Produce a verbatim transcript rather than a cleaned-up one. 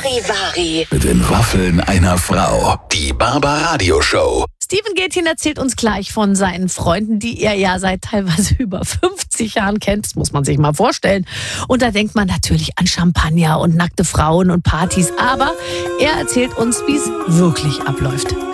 Charivari. Mit den Waffeln einer Frau. Die Barbaradio Show. Steven Gätjen erzählt uns gleich von seinen Freunden, die er ja seit teilweise über fünfzig Jahren kennt. Das muss man sich mal vorstellen. Und da denkt man natürlich an Champagner und nackte Frauen und Partys. Aber er erzählt uns, wie es wirklich abläuft.